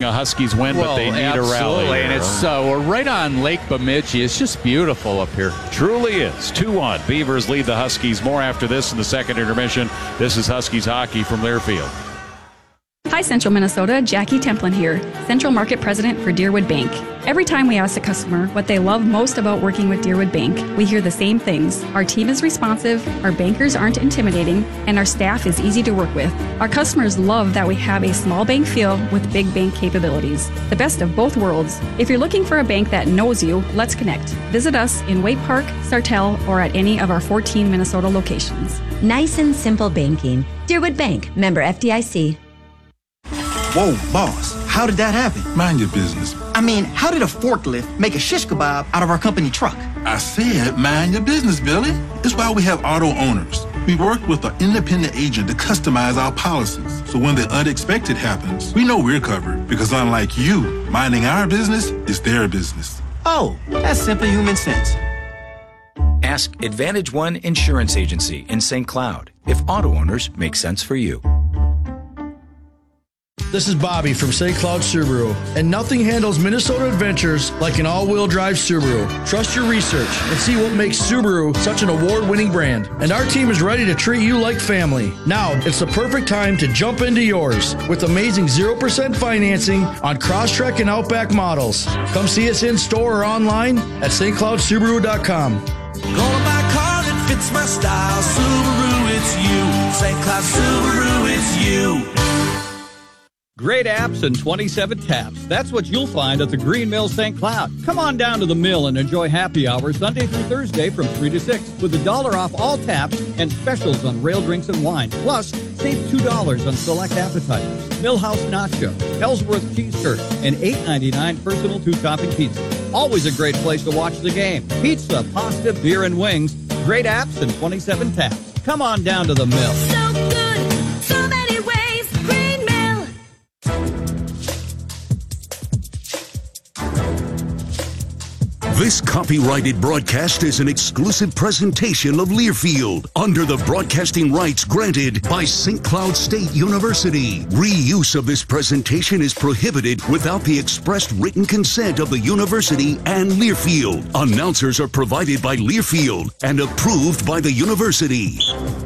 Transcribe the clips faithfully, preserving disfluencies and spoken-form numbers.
a Huskies win, well, but they need absolutely. a rally. And it's uh, we're right on Lake Bemidji. It's just beautiful up here. Truly is. two one. Beavers lead the Huskies. More after this in the second intermission. This is Huskies hockey from Learfield. Hi, Central Minnesota. Jackie Templin here, Central Market President for Deerwood Bank. Every time we ask a customer what they love most about working with Deerwood Bank, we hear the same things. Our team is responsive, our bankers aren't intimidating, and our staff is easy to work with. Our customers love that we have a small bank feel with big bank capabilities. The best of both worlds. If you're looking for a bank that knows you, let's connect. Visit us in Waite Park, Sartell, or at any of our fourteen Minnesota locations. Nice and simple banking. Deerwood Bank, member F D I C. Whoa, boss, how did that happen? Mind your business. I mean, how did a forklift make a shish kebab out of our company truck? I said mind your business, Billy. It's why we have auto owners. We work with an independent agent to customize our policies. So when the unexpected happens, we know we're covered. Because unlike you, minding our business is their business. Oh, that's simple human sense. Ask Advantage One Insurance Agency in Saint Cloud if auto owners make sense for you. This is Bobby from Saint Cloud Subaru, and nothing handles Minnesota adventures like an all-wheel drive Subaru. Trust your research and see what makes Subaru such an award-winning brand. And our team is ready to treat you like family. Now, it's the perfect time to jump into yours with amazing zero percent financing on Crosstrek and Outback models. Come see us in store or online at st cloud subaru dot com. Gonna buy a car that fits my style. Subaru, it's you. Saint Cloud Subaru, it's you. Great apps and twenty-seven taps. That's what you'll find at the Green Mill Saint Cloud. Come on down to the mill and enjoy happy hour Sunday through Thursday from three to six with a dollar off all taps and specials on rail drinks and wine. Plus, save two dollars on select appetizers, Millhouse Nacho, Ellsworth Cheese Curd, and eight ninety-nine personal two-topping pizza. Always a great place to watch the game. Pizza, pasta, beer, and wings. Great apps and twenty-seven taps. Come on down to the mill. So good, so many ways, Green Mill. This copyrighted broadcast is an exclusive presentation of Learfield under the broadcasting rights granted by Saint Cloud State University. Reuse of this presentation is prohibited without the expressed written consent of the university and Learfield. Announcers are provided by Learfield and approved by the university.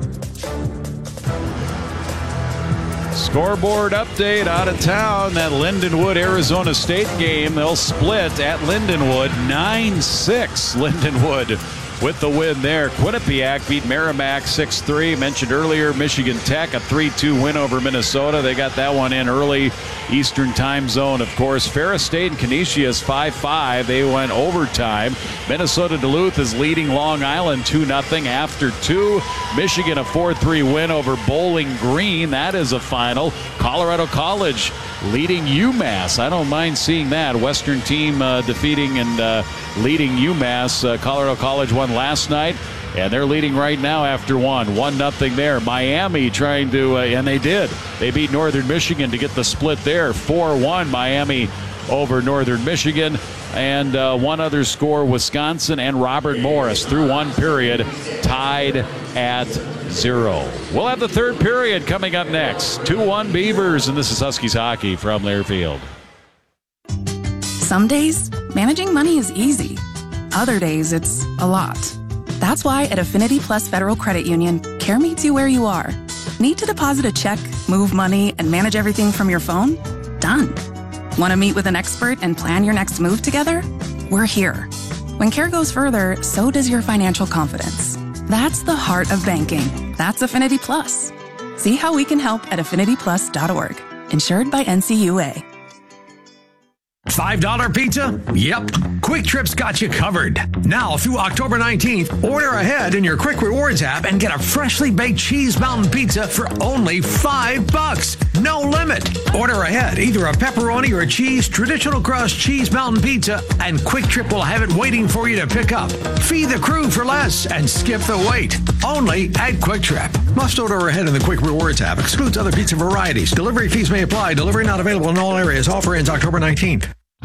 Scoreboard update out of town. That Lindenwood Arizona State game, they'll split at Lindenwood nine six. Lindenwood with the win there. Quinnipiac beat Merrimack six three. Mentioned earlier, Michigan Tech, a three two win over Minnesota. They got that one in early Eastern time zone, of course. Ferris State and Canisius five five. They went overtime. Minnesota Duluth is leading Long Island two nothing after two. Michigan a four three win over Bowling Green. That is a final. Colorado College leading UMass. I don't mind seeing that. Western team uh, defeating and uh, leading UMass. Uh, Colorado College won last night, and they're leading right now after one. One nothing there. Miami trying to, uh, and they did. They beat Northern Michigan to get the split there. four one Miami over Northern Michigan. And uh, one other score, Wisconsin and Robert Morris through one period tied at zero. We'll have the third period coming up next. two one Beavers, and this is Huskies hockey from Learfield. Some days, managing money is easy. Other days, it's a lot. That's why at Affinity Plus Federal Credit Union, care meets you where you are. Need to deposit a check, move money, and manage everything from your phone? Done. Want to meet with an expert and plan your next move together? We're here. When care goes further, so does your financial confidence. That's the heart of banking. That's Affinity Plus. See how we can help at affinity plus dot org. Insured by N C U A. five dollar pizza? Yep. Quick Trip's got you covered. Now through October nineteenth, order ahead in your Quick Rewards app and get a freshly baked cheese mountain pizza for only five bucks. No limit. Order ahead either a pepperoni or a cheese traditional crust cheese mountain pizza, and Quick Trip will have it waiting for you to pick up. Feed the crew for less and skip the wait. Only at Quick Trip. Must order ahead in the Quick Rewards app. Excludes other pizza varieties. Delivery fees may apply. Delivery not available in all areas. Offer ends October nineteenth.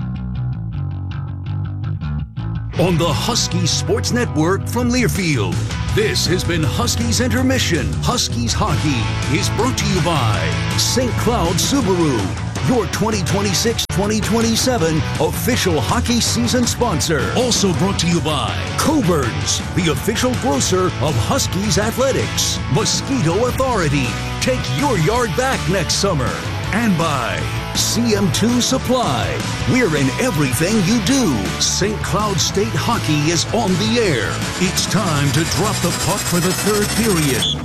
On the Huskies Sports Network from Learfield, this has been Huskies Intermission. Huskies Hockey is brought to you by Saint Cloud Subaru, your twenty twenty-six twenty twenty-seven official hockey season sponsor. Also brought to you by Coburn's, the official grocer of Huskies Athletics. Mosquito Authority, take your yard back next summer. And by C M two Supply, we're in everything you do. Saint Cloud State Hockey is on the air. It's time to drop the puck for the third period.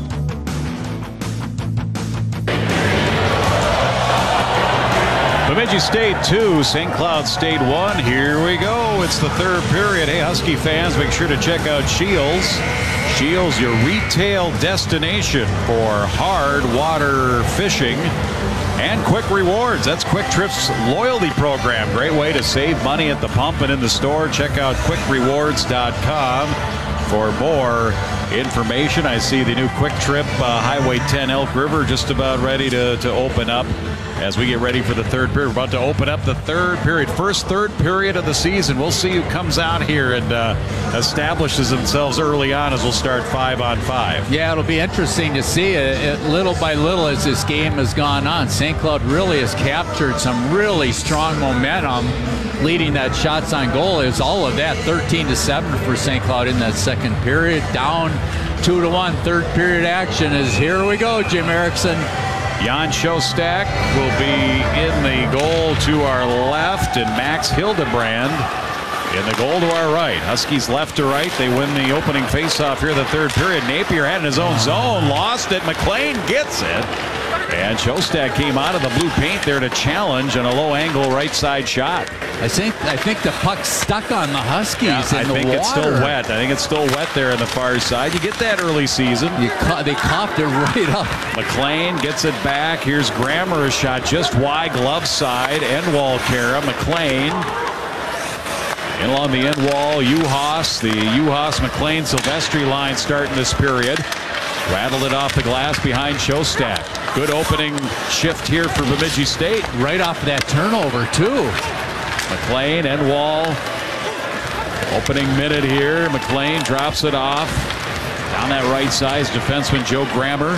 Bemidji State two, Saint Cloud State one. Here we go. It's the third period. Hey, Husky fans, make sure to check out Shields. Shields, your retail destination for hard water fishing and Quick Rewards. That's Quick Trip's loyalty program. Great way to save money at the pump and in the store. Check out quick rewards dot com for more information. I see the new Quick Trip uh, Highway ten Elk River just about ready to, to open up as we get ready for the third period. We're about to open up the third period, first third period of the season. We'll see who comes out here and uh, establishes themselves early on as we'll start five on five. Yeah, it'll be interesting to see it, it little by little as this game has gone on. Saint Cloud really has captured some really strong momentum, leading that shots on goal. Is all of that thirteen to seven for Saint Cloud in that second period, down two to one. Third period action is here we go, Jim Erickson. Jan Shostak will be in the goal to our left, and Max Hildebrand in the goal to our right. Huskies left to right. They win the opening faceoff here in the third period. Napier had in his own zone, lost it. McLean gets it. And Shostak came out of the blue paint there to challenge on a low angle right side shot. I think I think the puck's stuck on the Huskies yeah, in I the think water. It's still wet. I think it's still wet there on the far side. You get that early season. You ca- they coughed it right up. McLean gets it back. Here's Grammer, a shot just wide, glove side. End wall Kara. McLean. In along the end wall, Uhas. The Uhas-McLean Silvestri line starting this period. Rattled it off the glass behind Shostak. Good opening shift here for Bemidji State. Right off of that turnover, too. McLean, end wall. Opening minute here. McLean drops it off. Down that right side, defenseman Joe Grammer.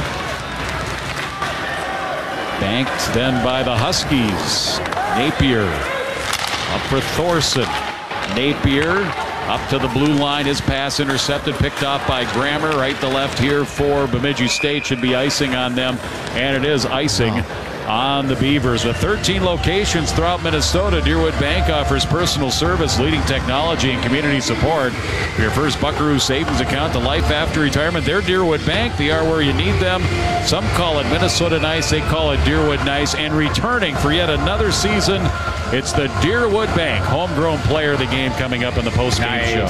Banked then by the Huskies. Napier up for Thorson. Napier up to the blue line. His pass intercepted, picked off by Grammer. Right to left here for Bemidji State. Should be icing on them, and it is icing on the Beavers. With thirteen locations throughout Minnesota, Deerwood Bank offers personal service, leading technology, and community support. For your first Buckaroo savings account to life after retirement, they're Deerwood Bank. They are where you need them. Some call it Minnesota Nice, they call it Deerwood Nice. And returning for yet another season, it's the Deerwood Bank homegrown player of the game coming up in the postgame nice. show.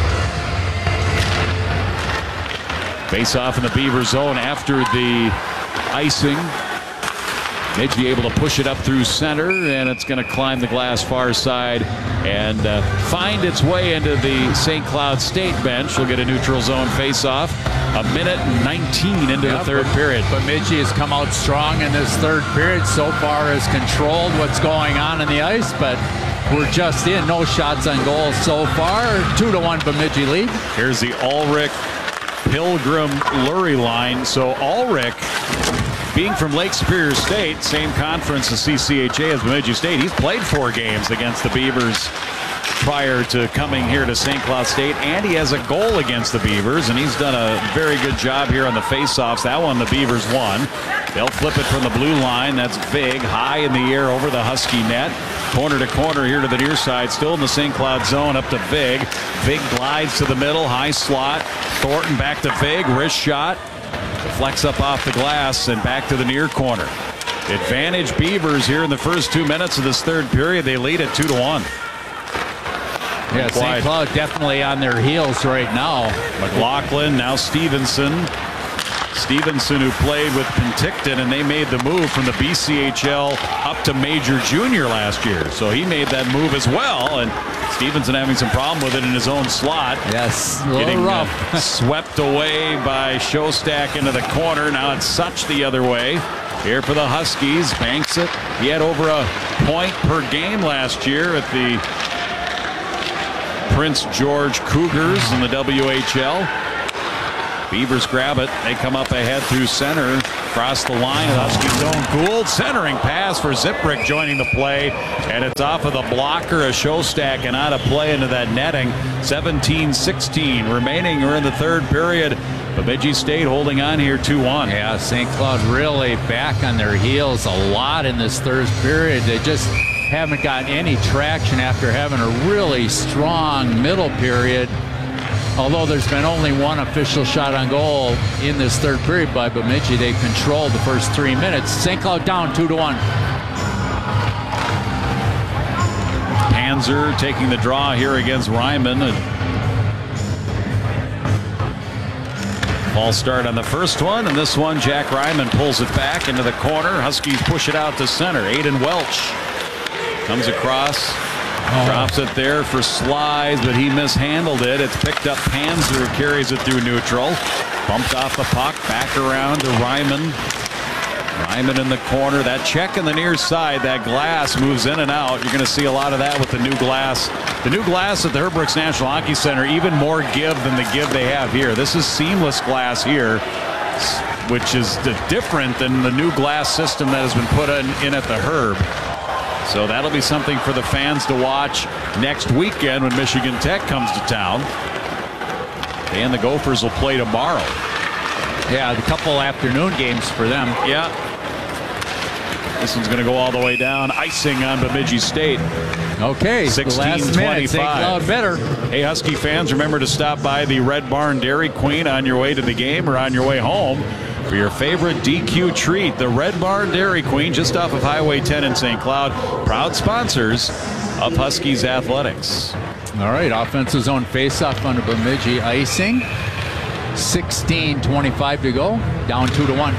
Face off in the Beaver zone after the icing. Bemidji able to push it up through center, and it's going to climb the glass far side and uh, find its way into the Saint Cloud State bench. We'll get a neutral zone face-off. A minute and nineteen into yeah, the third period. Bemidji has come out strong in this third period. So far has controlled what's going on in the ice, but we're just in. No shots on goal so far. Two to one Bemidji lead. Here's the Ulrich Pilgrim Lurie line. So Ulrich, being from Lake Superior State, same conference as C C H A as Bemidji State, he's played four games against the Beavers prior to coming here to Saint Cloud State, and he has a goal against the Beavers, and he's done a very good job here on the faceoffs. That one the Beavers won. They'll flip it from the blue line. That's Vig high in the air over the Husky net. Corner to corner here to the near side, still in the Saint Cloud zone, up to Vig. Vig glides to the middle, high slot. Thornton back to Vig, wrist shot. Deflects up off the glass and back to the near corner. Advantage Beavers here in the first two minutes of this third period. They lead at two to one. Yeah, Saint Cloud definitely on their heels right now. McLaughlin, now Stevenson. Stevenson, who played with Penticton, and they made the move from the B C H L up to Major Junior last year. So he made that move as well, and Stevenson having some problem with it in his own slot. Yes, a little getting rough. Uh, swept away by Shostak into the corner. Now it's Such the other way. Here for the Huskies, banks it. He had over a point per game last year at the Prince George Cougars in the W H L. Beavers grab it. They come up ahead through center. Across the line, Huskies' own Gould. Centering pass for Ziprick joining the play. And it's off of the blocker of Shostak and out of play into that netting. seventeen sixteen remaining. We're in the third period. Bemidji State holding on here two one. Yeah, Saint Cloud really back on their heels a lot in this third period. They just haven't gotten any traction after having a really strong middle period. Although there's been only one official shot on goal in this third period by Bemidji, they controlled the first three minutes. Saint Cloud down two to one. Panzer taking the draw here against Ryman. False start on the first one, and this one Jack Ryman pulls it back into the corner. Huskies push it out to center. Aiden Welch comes across. Oh. Drops it there for Slides, but he mishandled it. It's picked up. Panzer carries it through neutral. Bumped off the puck. Back around to Ryman. Ryman in the corner. That check in the near side. That glass moves in and out. You're going to see a lot of that with the new glass. The new glass at the Herb Brooks National Hockey Center, even more give than the give they have here. This is seamless glass here, which is different than the new glass system that has been put in, in at the Herb. So that'll be something for the fans to watch next weekend when Michigan Tech comes to town. And the Gophers will play tomorrow. Yeah, a couple afternoon games for them. Yeah. This one's going to go all the way down. Icing on Bemidji State. Okay, sixteen twenty-five. Saint Cloud better. Hey, Husky fans, remember to stop by the Red Barn Dairy Queen on your way to the game or on your way home for your favorite D Q treat. The Red Barn Dairy Queen, just off of Highway ten in Saint Cloud. Proud sponsors of Huskies athletics. All right, offensive zone faceoff under Bemidji icing. sixteen twenty-five to go. Down two to one.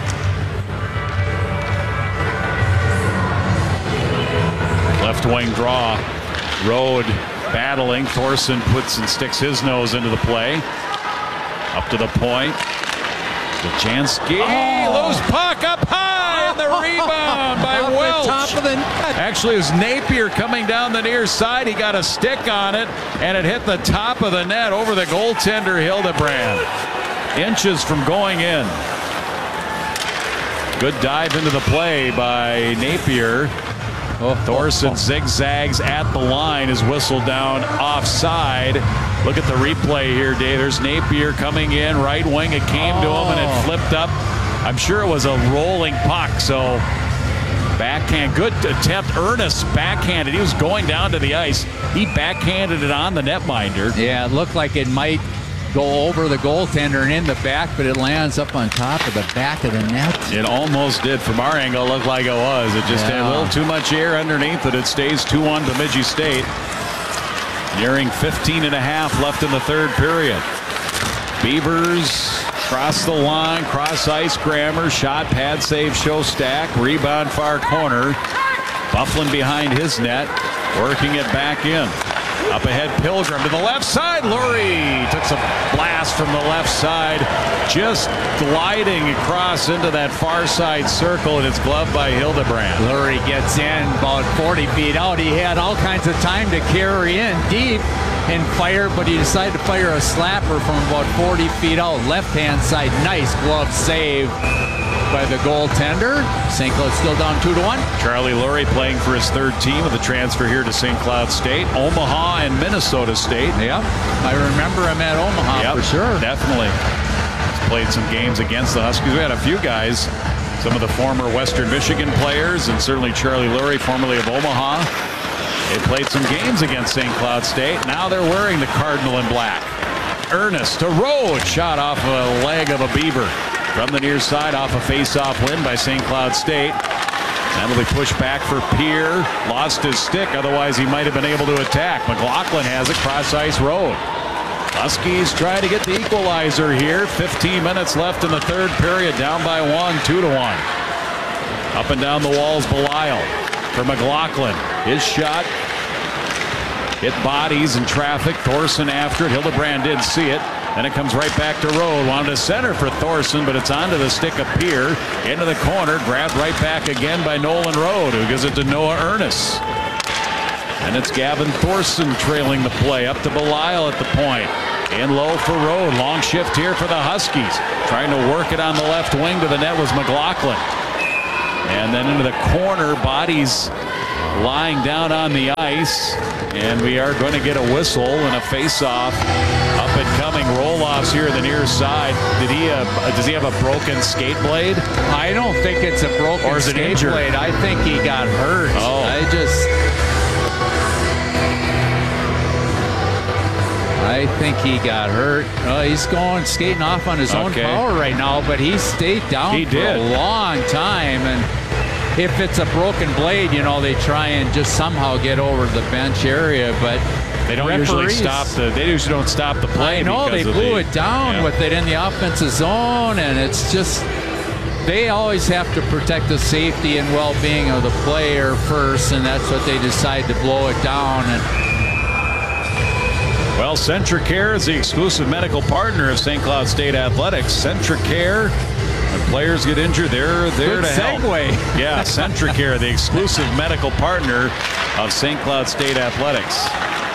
Left wing draw. Road battling. Thorson puts and sticks his nose into the play. Up to the point. Jajanski, oh. Loose puck up high, and the rebound by Welch. Top of the net. Actually, it was Napier coming down the near side. He got a stick on it, and it hit the top of the net over the goaltender, Hildebrand. Inches from going in. Good dive into the play by Napier. Oh, Thorson oh, oh. zigzags at the line, is whistled down offside. Look at the replay here, Dave. There's Napier coming in, right wing. It came oh. to him and it flipped up. I'm sure it was a rolling puck, so backhand. Good attempt. Ernest backhanded. He was going down to the ice. He backhanded it on the netminder. Yeah, it looked like it might go over the goaltender and in the back, but it lands up on top of the back of the net. It almost did. From our angle, it looked like it was. It just yeah. had a little too much air underneath it. It stays two one Bemidji State. Nearing fifteen and a half left in the third period. Beavers cross the line, cross ice, Grammer, shot, pad save, Shostak, rebound far corner. Bufflin behind his net, working it back in. Up ahead, Pilgrim to the left side. Lurie took some blast from the left side, just gliding across into that far side circle, and it's gloved by Hildebrand. Lurie gets in about forty feet out. He had all kinds of time to carry in deep and fire, but he decided to fire a slapper from about forty feet out. Left-hand side, nice glove save by the goaltender. Saint Cloud still down two to one. Charlie Lurie playing for his third team with a transfer here to Saint Cloud State, Omaha and Minnesota State. Yep, I remember him at Omaha yep, for sure. Definitely. He's played some games against the Huskies. We had a few guys, some of the former Western Michigan players, and certainly Charlie Lurie, formerly of Omaha. They played some games against Saint Cloud State. Now they're wearing the Cardinal in black. Ernest to Road, shot off a leg of a Beaver. From the near side, off a face-off win by Saint Cloud State. That'll be pushed back for Peer. Lost his stick, otherwise he might have been able to attack. McLaughlin has it, cross-ice Road. Huskies try to get the equalizer here. fifteen minutes left in the third period, down by one, two to one. Up and down the walls, Belisle for McLaughlin. His shot hit bodies in traffic. Thorson after it. Hildebrand did see it. Then it comes right back to Road. Wanted to center for Thorson, but it's onto the stick of Peer. Into the corner. Grabbed right back again by Nolan Road, who gives it to Noah Ernest. And it's Gavin Thorson trailing the play. Up to Belisle at the point. In low for Road. Long shift here for the Huskies. Trying to work it on the left wing to the net was McLaughlin. And then into the corner, bodies lying down on the ice. And we are going to get a whistle and a face-off. Up and coming roll-offs here in the near side. Did he have, does he have a broken skate blade? I don't think it's a broken or is it skate injured? blade. I think he got hurt. Oh. I just... I think he got hurt. Uh, he's going skating off on his own Okay. power right now, but he stayed down He for did. a long time. And if it's a broken blade, you know, they try and just somehow get over the bench area, but They don't usually stop the. They usually don't stop the play. I know they because of blew the- it down yeah. with it in the offensive zone, and it's just they always have to protect the safety and well-being of the player first, and that's what they decide to blow it down. And Well, Centricare is the exclusive medical partner of Saint Cloud State Athletics. Centricare, when players get injured, they're there Good to help. segue. Yeah, Centricare, the exclusive medical partner of Saint Cloud State Athletics.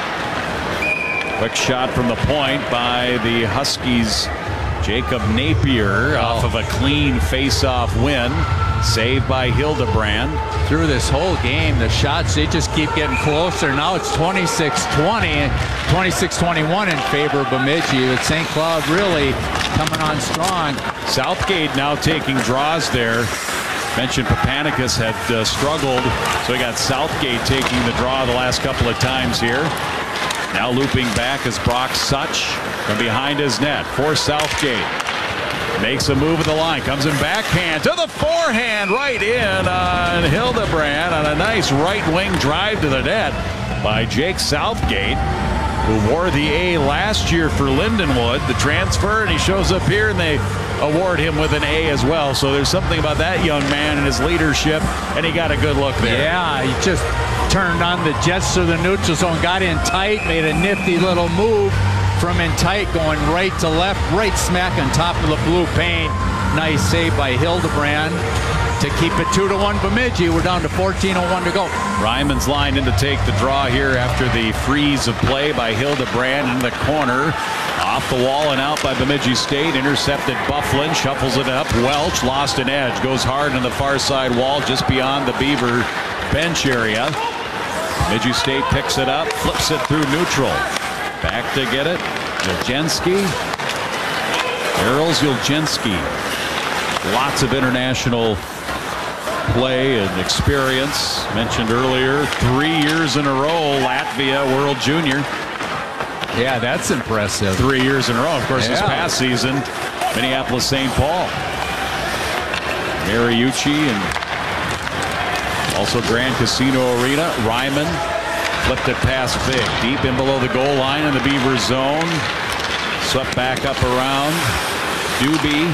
Quick shot from the point by the Huskies. Jacob Napier Oh. off of a clean face-off win. Saved by Hildebrand. through this whole game, the shots, they just keep getting closer. Now it's twenty-six twenty, twenty-six twenty-one in favor of Bemidji, with Saint Cloud really coming on strong. Southgate now taking draws there. Mentioned Papanicus had uh, struggled, so we got Southgate taking the draw the last couple of times here. Now looping back is Brock Such from behind his net for Southgate. Makes a move at the line, comes in backhand to the forehand, right in on Hildebrand on a nice right wing drive to the net by Jake Southgate, who wore the A last year for Lindenwood, the transfer, and he shows up here and they award him with an A as well. So there's something about that young man and his leadership, and he got a good look there. Yeah, he just turned on the jets to the neutral zone, got in tight, made a nifty little move from in tight, going right to left, right smack on top of the blue paint. Nice save by Hildebrand to keep it two to one Bemidji. We're down to fourteen oh one to go. Ryman's lined in to take the draw here after the freeze of play by Hildebrand in the corner. Off the wall and out by Bemidji State. Intercepted Bufflin, shuffles it up. Welch lost an edge, goes hard on the far side wall just beyond the Beaver bench area. Bemidji State picks it up, flips it through neutral. Back to get it. Yelchenski. Errol Yelchenski. Lots of international play and experience. Mentioned earlier, three years in a row, Latvia World Junior. Yeah, that's impressive. Three years in a row. Of course, this Yeah. past season, Minneapolis Saint Paul. Mariucci and also Grand Casino Arena. Ryman flipped it past Big. Deep in below the goal line in the Beaver zone. Swept back up around. Doobie.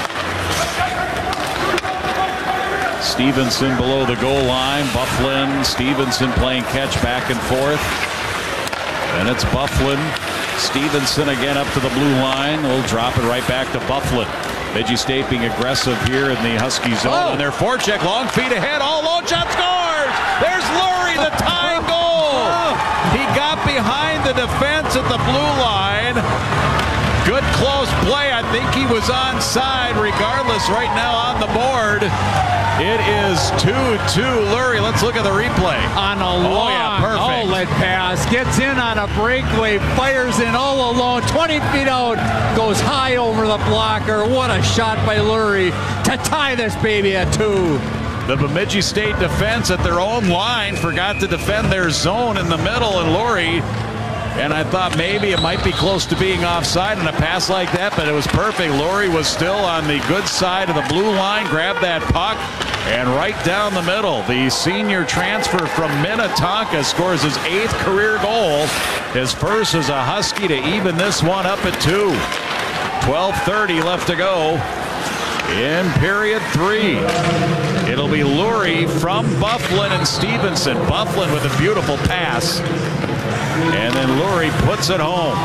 Stevenson below the goal line. Bufflin, Stevenson playing catch back and forth. And it's Bufflin. Stevenson again up to the blue line. We'll drop it right back to Bufflin. Bemidji State being aggressive here in the Husky zone. Oh. And their forecheck, long feet ahead, all alone, shot scores! There's Lurie, the tying goal! He got behind the defense at the blue line. Good close play. I think he was onside. Regardless, right now on the board, it is two two Lurie. Let's look at the replay. On a Oh, long yeah, perfect. outlet pass, gets in on a breakaway, fires in all alone, twenty feet out, goes high over the blocker. What a shot by Lurie to tie this baby at two. The Bemidji State defense at their own line forgot to defend their zone in the middle, and Lurie, and I thought maybe it might be close to being offside in a pass like that, but it was perfect. Lurie was still on the good side of the blue line, grabbed that puck, and right down the middle. The senior transfer from Minnetonka scores his eighth career goal, his first as a Husky to even this one up at two. twelve thirty left to go in period three. It'll be Lurie from Bufflin and Stevenson. Bufflin with a beautiful pass. And then Lurie puts it home.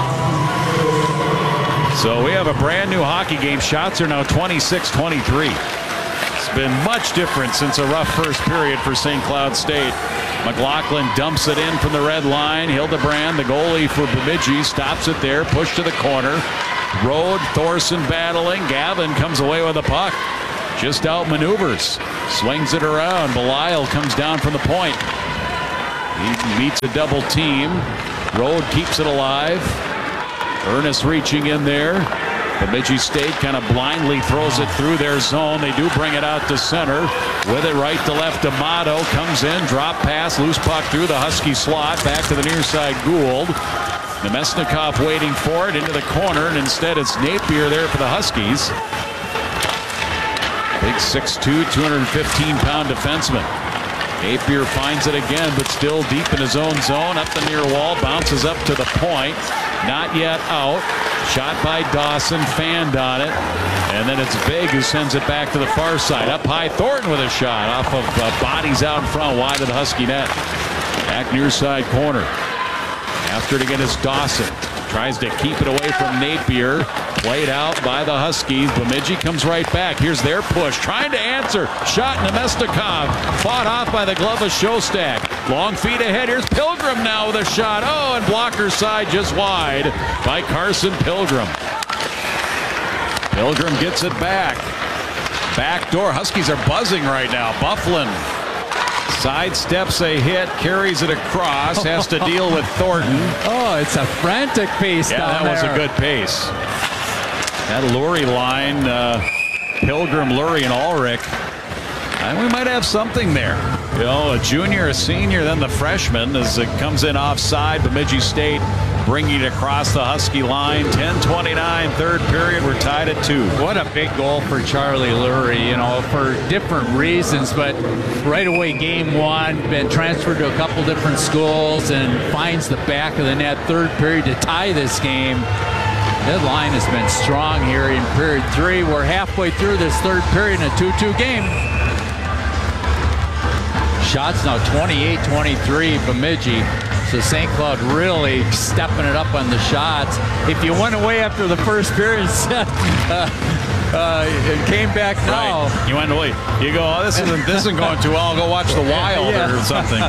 So we have a brand new hockey game. Shots are now twenty-six twenty-three. been much different since a rough first period for Saint Cloud State. McLaughlin dumps it in from the red line. Hildebrand, the goalie for Bemidji, stops it there, push to the corner. Rode, Thorson battling. Gavin comes away with the puck. Just outmaneuvers. Swings it around. Belisle comes down from the point. He meets a double team. Rode keeps it alive. Ernest reaching in there. Bemidji State kind of blindly throws it through their zone. They do bring it out to center. With it right to left, D'Amato comes in. Drop pass, loose puck through the Husky slot. Back to the near side, Gould. Nemesnikov waiting for it into the corner, and instead it's Napier there for the Huskies. Big six two, two hundred fifteen pound defenseman. Napier finds it again, but still deep in his own zone. Up the near wall, bounces up to the point. Not yet out. Shot by Dawson, fanned on it. And then it's Vig who sends it back to the far side. Up high, Thornton with a shot off of uh, bodies out in front, wide of the Husky net. Back near side corner. After it again is Dawson. Tries to keep it away from Napier. Played out by the Huskies. Bemidji comes right back. Here's their push. Trying to answer. Shot Nemesnikov. Fought off by the glove of Shostak. Long feet ahead. Here's Pilgrim now with a shot. Oh, and blocker side just wide by Carson Pilgrim. Pilgrim gets it back. Back door. Huskies are buzzing right now. Bufflin sidesteps a hit, carries it across, has to deal with Thornton. Oh, it's a frantic pace yeah, down that there. was a good pace. That Lurie line, uh, Pilgrim, Lurie, and Ulrich. And we might have something there. You know, a junior, a senior, then the freshman as it comes in offside. Bemidji State bringing it across the Husky line. ten twenty-nine, third period. We're tied at two. What a big goal for Charlie Lurie, you know, for different reasons, but right away game one, been transferred to a couple different schools and finds the back of the net third period to tie this game. That line has been strong here in period three. We're halfway through this third period in a two two game. Shots now twenty-eight twenty-three Bemidji. So Saint Cloud really stepping it up on the shots. If you went away after the first period uh, uh, and came back now. Right. You went away. You go, oh, this isn't, this isn't going too well. I'll go watch The Wild yeah. or something.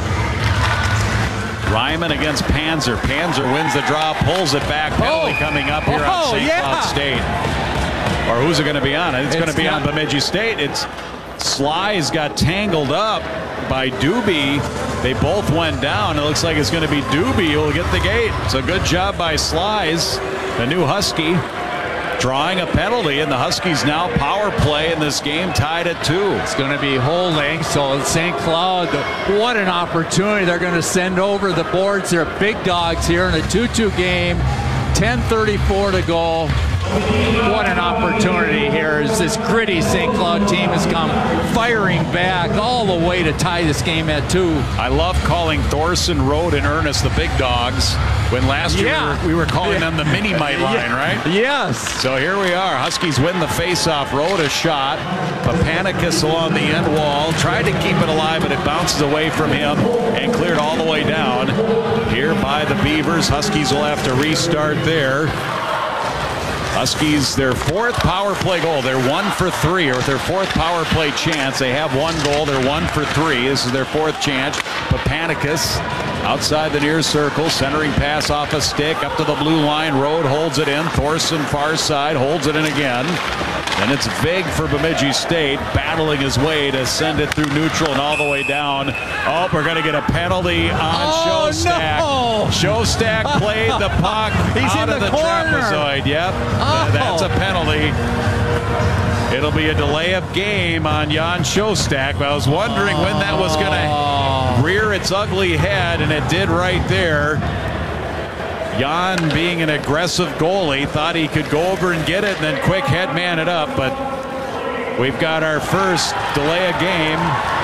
Ryman against Panzer. Panzer wins the draw, pulls it back. Penalty oh. coming up here oh, on Saint yeah. Cloud State. Or who's it going to be on? It's, it's going to be not. on Bemidji State. It's Slies got tangled up by Doobie. They both went down. It looks like it's going to be Doobie who will get the gate. So good job by Slies, the new Husky, drawing a penalty, and the Huskies now power play in this game, tied at two. It's going to be holding. So Saint Cloud, what an opportunity. They're going to send over the boards. They're big dogs here in a two two game. ten thirty-four to go. What an opportunity here as this gritty Saint Cloud team has come firing back all the way to tie this game at two. I love calling Thorson, Rode, and Ernest the big dogs when last yeah. year we were calling yeah. them the mini-mite line, yeah. right? Yes. So here we are. Huskies win the face-off. Rode a shot. Papanicus along the end wall. Tried to keep it alive, but it bounces away from him and cleared all the way down. Here by the Beavers. Huskies will have to restart there. Huskies, their fourth power play goal. They're one for three, or their fourth power play chance. They have one goal. They're one for three. This is their fourth chance. Papanicus outside the near circle. Centering pass off a stick. Up to the blue line. Rode holds it in. Thorson far side. Holds it in again. And it's Vig for Bemidji State, battling his way to send it through neutral and all the way down. Oh, we're going to get a penalty on oh, Shostak. No. Shostak played the puck He's out in of the, the corner. trapezoid. Yep, oh. that's a penalty. It'll be a delay of game on Jan Shostak. I was wondering oh. when that was going to rear its ugly head, and it did right there. Jan, being an aggressive goalie, thought he could go over and get it and then quick head man it up, but we've got our first delay of game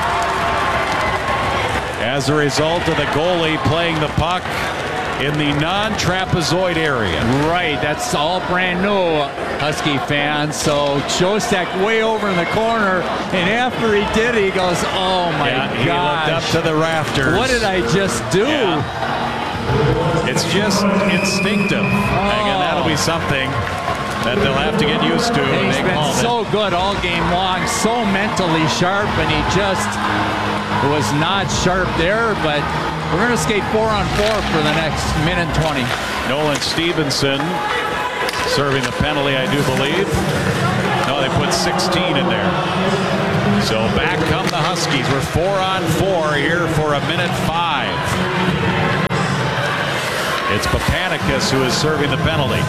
as a result of the goalie playing the puck in the non-trapezoid area. Right, that's all brand new, Husky fans. So Shostak way over in the corner, and after he did it, he goes, oh my yeah, gosh. He looked up to the rafters. What did I just do? Yeah. It's just instinctive. Oh. And that'll be something. that they'll have to get used to. He's they been so it. good all game long, so mentally sharp, and he just was not sharp there, but we're going to skate four on four for the next minute twenty. Nolan Stevenson serving the penalty, I do believe. No, they put sixteen in there. So back come the Huskies. We're four on four here for a minute five. It's Papanicus who is serving the penalty.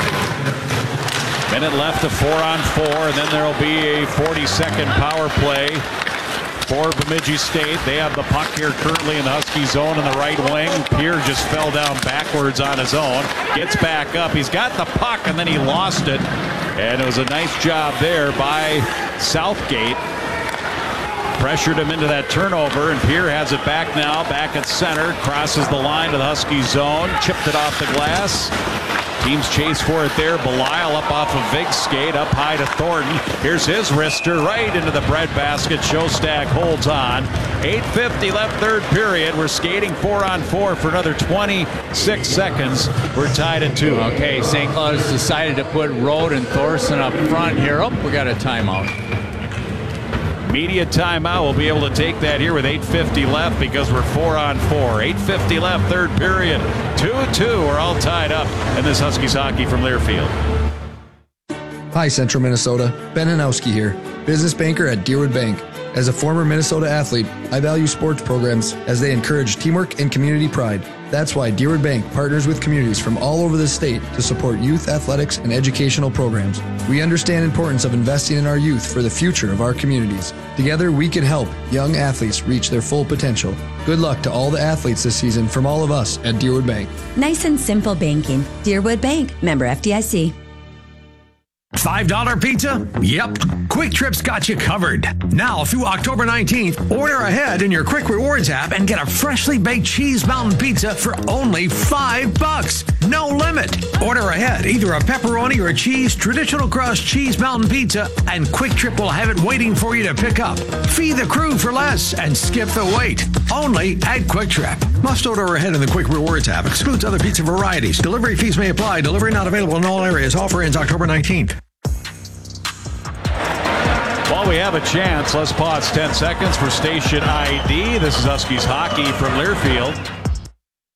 Minute left to four on four, and then there will be a forty-second power play for Bemidji State. They have the puck here currently in the Husky zone in the right wing. Pierre just fell down backwards on his own. Gets back up. He's got the puck, and then he lost it. And it was a nice job there by Southgate. Pressured him into that turnover, and Pierre has it back now, back at center. Crosses the line to the Husky zone. Chipped it off the glass. Teams chase for it there. Belisle up off of Vig's skate, up high to Thornton. Here's his wrister right into the breadbasket. Shostak holds on. eight fifty left third period. We're skating four on four for another twenty-six seconds. We're tied at two. Okay, Saint Cloud has decided to put Rode and Thorson up front here. Oh, we got a timeout. Media timeout. We'll be able to take that here with eight fifty left because we're four on four. eight fifty left, third period. two two. We're all tied up in this Huskies hockey from Learfield. Hi, Central Minnesota. Ben Hanowski here, business banker at Deerwood Bank. As a former Minnesota athlete, I value sports programs as they encourage teamwork and community pride. That's why Deerwood Bank partners with communities from all over the state to support youth athletics and educational programs. We understand the importance of investing in our youth for the future of our communities. Together, we can help young athletes reach their full potential. Good luck to all the athletes this season from all of us at Deerwood Bank. Nice and simple banking. Deerwood Bank, member F D I C. five dollar pizza? Yep. Quick Trip's got you covered. Now through October nineteenth, order ahead in your Quick Rewards app and get a freshly baked cheese mountain pizza for only five bucks. No limit. Order ahead either a pepperoni or a cheese traditional crust cheese mountain pizza, and Quick Trip will have it waiting for you to pick up. Feed the crew for less and skip the wait. Only at Quick Trip. Must order ahead in the Quick Rewards app. Excludes other pizza varieties. Delivery fees may apply. Delivery not available in all areas. Offer ends October nineteenth. While we have a chance, let's pause ten seconds for station I D. This is Huskies hockey from Learfield.